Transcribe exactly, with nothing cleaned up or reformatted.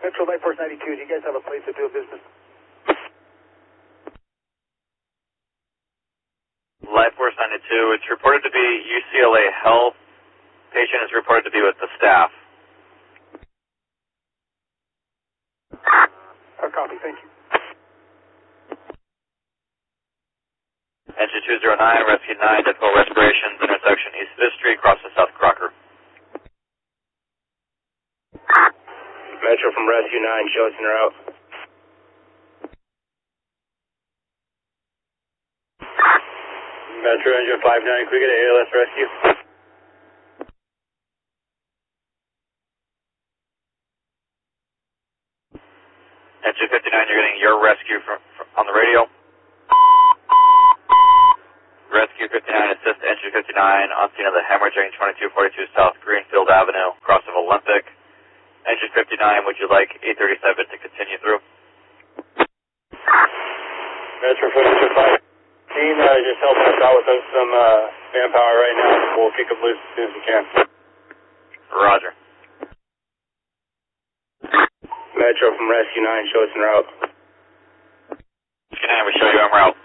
Metro Life Force ninety-two, do you guys have a place to do business? Life Force ninety-two, it's reported to be U C L A Health. Patient is reported to be with the staff. Uh, copy, thank you. Engine two zero nine, Rescue nine, difficult respirations, intersection East fifth Street, crossing South Crocker. Metro from Rescue nine, show us en route. Metro Engine five nine, can we get an A L S rescue? Engine fifty-nine, you're getting your rescue from, from on the radio. Rescue fifty-nine, assist Engine fifty-nine on scene of the hemorrhaging twenty-two forty-two South Greenfield Avenue, cross of Olympic. Engine fifty-nine, would you like eight thirty-seven to continue through? Metro from Engine five nine, uh, just helping us out with some uh, manpower right now. We'll kick them loose as soon as we can. Roger. Metro from Rescue nine, show us en route. Rescue nine, we show you en route.